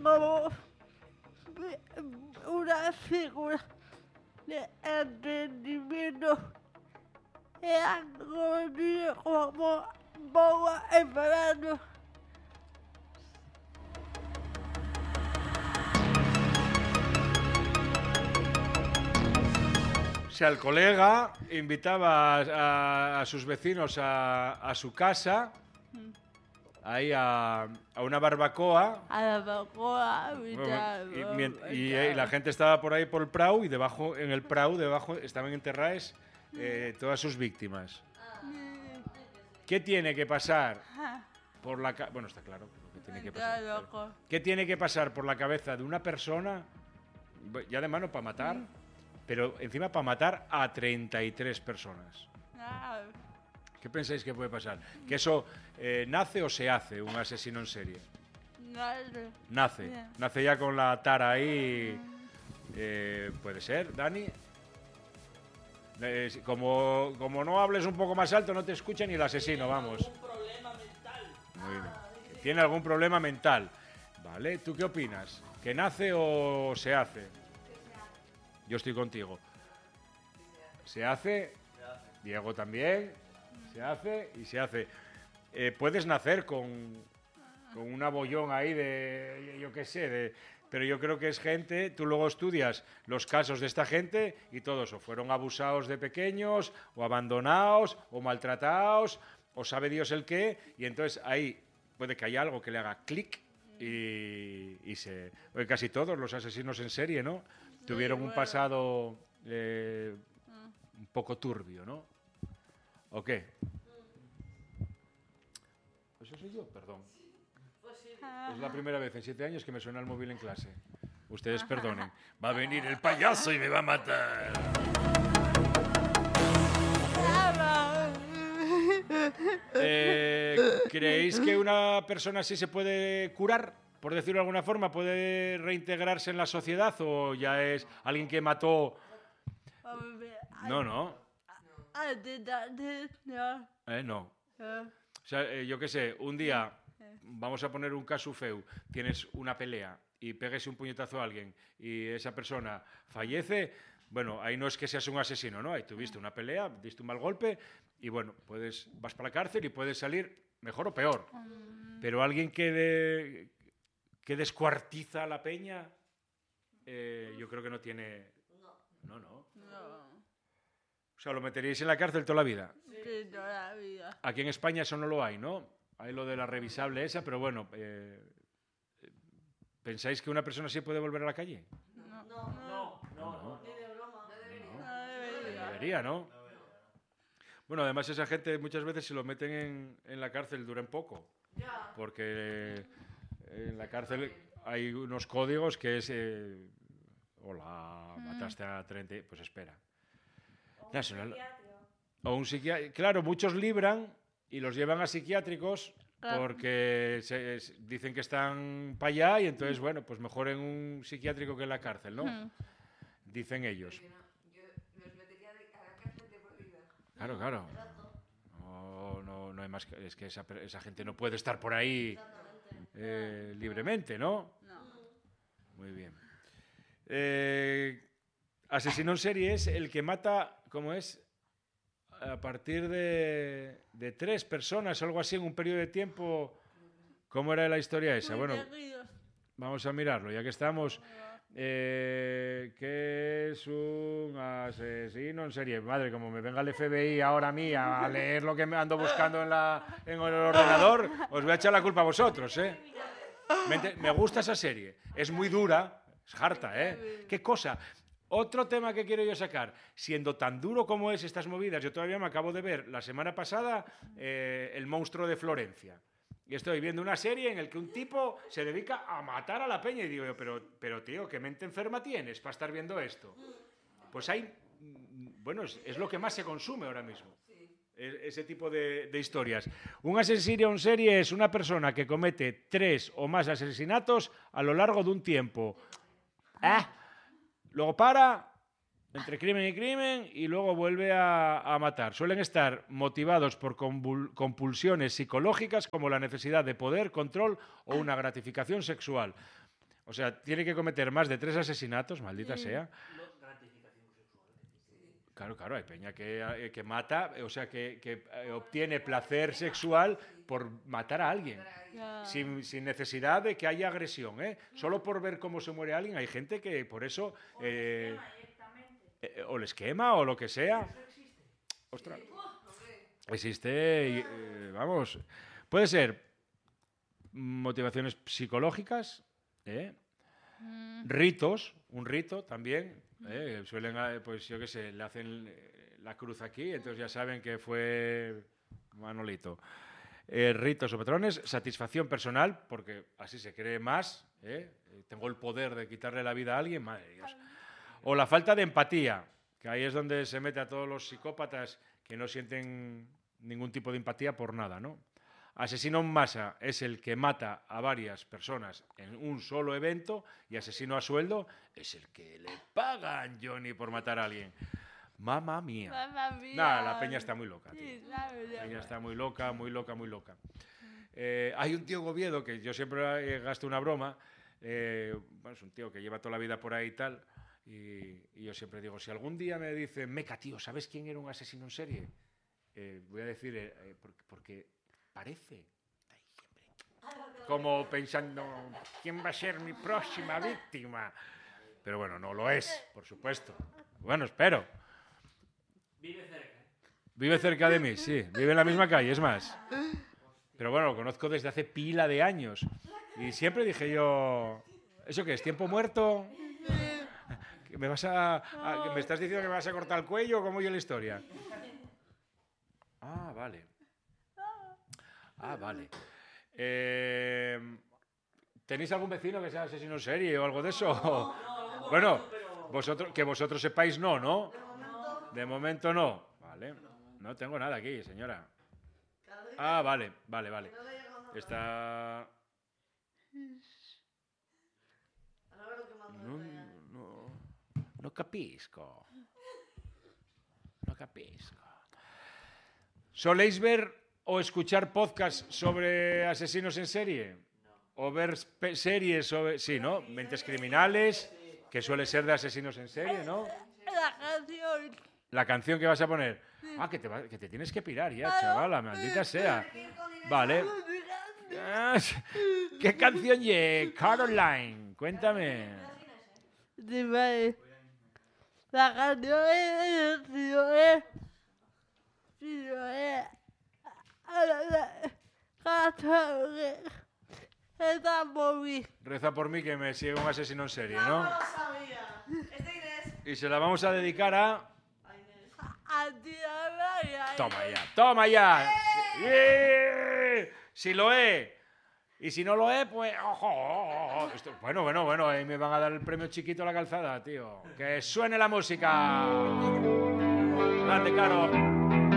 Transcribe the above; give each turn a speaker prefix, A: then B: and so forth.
A: como una figura de entendimiento. Era como un niño como poco esperando.
B: O sea, el colega invitaba a sus vecinos a su casa, ahí a una barbacoa.
A: A la barbacoa,
B: Y la gente estaba por ahí por el prau y debajo, en el prau, debajo estaban enterradas todas sus víctimas. ¿Qué tiene que pasar por la cabeza? Bueno, está claro lo que tiene que pasar. ¿Qué tiene que pasar por la cabeza de una persona, ya de mano para matar, pero encima para matar a 33 personas? ¿Qué pensáis que puede pasar? ¿Que eso nace o se hace un asesino en serie? Nace. Nace ya con la tara ahí. Puede ser, Dani. Como no hables un poco más alto, no te escucha ni el asesino, vamos.
C: ¿Tiene algún problema mental?
B: Muy bien. Tiene algún problema mental. Vale, ¿tú qué opinas? ¿Que nace o se hace? Yo estoy contigo. ¿Se hace? Diego también. Se hace y se hace. Puedes nacer con un abollón ahí de, yo qué sé, pero yo creo que es gente, tú luego estudias los casos de esta gente y todos o fueron abusados de pequeños, o abandonados, o maltratados, o sabe Dios el qué, y entonces ahí puede que haya algo que le haga clic y se... Porque casi todos los asesinos en serie, ¿no? Tuvieron un pasado un poco turbio, ¿no? ¿O qué? ¿Eso soy yo? Perdón. Es la primera vez en 7 años que me suena el móvil en clase. Ustedes perdonen. Va a venir el payaso y me va a matar. ¿Creéis que una persona así se puede curar? Por decirlo de alguna forma, ¿puede reintegrarse en la sociedad o ya es alguien que mató? No.
A: No.
B: No. O sea, yo qué sé, un día, vamos a poner un caso feu, tienes una pelea y pegues un puñetazo a alguien y esa persona fallece, bueno, ahí no es que seas un asesino, ¿no? Ahí tuviste una pelea, diste un mal golpe y bueno, vas para la cárcel y puedes salir mejor o peor. Pero alguien que descuartiza a la peña, yo creo que no tiene... No. O sea, lo meteríais en la cárcel toda la vida.
A: Sí, toda la vida.
B: Aquí en España eso no lo hay, ¿no? Hay lo de la revisable esa, pero bueno, ¿pensáis que una persona así puede volver a la calle?
C: No. Ni de broma.
A: No
B: Debería, ¿no? Bueno, además esa gente muchas veces si lo meten en la cárcel duran poco. Porque en la cárcel hay unos códigos que es... hola, mataste a 30... Pues espera. O un psiquiatra. Claro, muchos libran y los llevan a psiquiátricos porque dicen que están para allá y entonces, bueno, pues mejor en un psiquiátrico que en la cárcel, ¿no? Dicen ellos.
D: Los metería a la cárcel de por vida.
B: Claro. No hay más. Es que esa gente no puede estar por ahí libremente, ¿no? Muy bien. Asesino en serie es el que mata, ¿cómo es? A partir de 3 personas o algo así en un periodo de tiempo. ¿Cómo era la historia esa? Bueno, vamos a mirarlo, ya que estamos. ¿Qué es un asesino en serie? Madre, como me venga el FBI ahora a mí a leer lo que me ando buscando en el ordenador, os voy a echar la culpa a vosotros, ¿eh? Me gusta esa serie. Es muy dura, es harta, ¿eh? ¿Qué cosa? Otro tema que quiero yo sacar, siendo tan duro como es estas movidas, yo todavía me acabo de ver la semana pasada El monstruo de Florencia. Y estoy viendo una serie en la que un tipo se dedica a matar a la peña y digo yo, pero tío, ¿qué mente enferma tienes para estar viendo esto? Pues bueno, es lo que más se consume ahora mismo. Ese tipo de historias. Un asesino en serie es una persona que comete 3 o más asesinatos a lo largo de un tiempo. Luego para, entre crimen y crimen, y luego vuelve a matar. Suelen estar motivados por compulsiones psicológicas como la necesidad de poder, control o una gratificación sexual. O sea, tiene que cometer más de 3 asesinatos, maldita sea.
C: Gratificación sexual.
B: Claro, claro, hay peña que mata, o sea, que obtiene placer sexual por matar a alguien.
A: Ya.
B: Sin necesidad de que haya agresión, ¿eh? Solo por ver cómo se muere alguien. Hay gente que por eso... o les quema o lo que sea. Ostras. Existe, y, vamos, puede ser motivaciones psicológicas, ritos, un rito también, suelen, pues yo qué sé, le hacen la cruz aquí, entonces ya saben que fue Manolito. Ritos o patrones, satisfacción personal, porque así se cree más, tengo el poder de quitarle la vida a alguien, madre de Dios. O la falta de empatía, que ahí es donde se mete a todos los psicópatas que no sienten ningún tipo de empatía por nada, ¿no? Asesino en masa es el que mata a varias personas en un solo evento, y asesino a sueldo es el que le pagan, Johnny, por matar a alguien. Mamma mía.
A: Mamma mía.
B: Nada, la peña está muy loca, tío.
A: Sí, claro, ya.
B: La peña está muy loca, muy loca, muy loca. Hay un tío Goviedo, que yo siempre gasto una broma, bueno, es un tío que lleva toda la vida por ahí y tal, y yo siempre digo, si algún día me dicen, Meca, tío, ¿sabes quién era un asesino en serie? Voy a decir, porque parece, como pensando, ¿quién va a ser mi próxima víctima? Pero bueno, no lo es, por supuesto. Bueno, espero.
C: Vive cerca.
B: Vive cerca de mí, sí, vive en la misma calle, es más. Pero bueno, lo conozco desde hace pila de años. Y siempre dije yo, ¿eso qué es? ¿Tiempo muerto? ¿Me estás diciendo que me vas a cortar el cuello o cómo yo la historia? Ah, vale. Ah, vale. ¿Tenéis algún vecino que sea asesino en serie o algo de eso? Bueno, vosotros sepáis no. De momento no. Vale. No tengo nada aquí, señora. Ah, vale. Está... No capisco. ¿Soléis ver o escuchar podcasts sobre asesinos en serie? ¿O ver series sobre... Sí, ¿no? Mentes criminales, que suele ser de asesinos en serie, ¿no?
A: La canción.
B: La canción que vas a poner. Ah, que te tienes que pirar ya, chavala, maldita sea. Vale. ¿Qué canción ye? Caroline, cuéntame.
A: Dime. La canción es esta móvil.
B: Reza por mí que me sigue un asesino en serie, ¿no?
D: No lo sabía. Es de Inés.
B: Y se la vamos a dedicar a...
A: A ti, a
B: Toma ya. Sí. Si lo es. Y si no lo es, pues... ojo. Bueno, ahí me van a dar el premio chiquito a la calzada, tío. Que suene la música. Grande, Caro.